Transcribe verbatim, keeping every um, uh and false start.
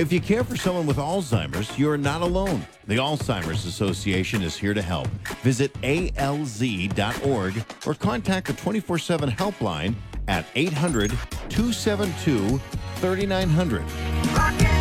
If you care for someone with Alzheimer's, you're not alone. The Alzheimer's Association is here to help. Visit A L Z dot org or contact the twenty-four seven helpline at eight hundred, two seven two, three nine zero zero.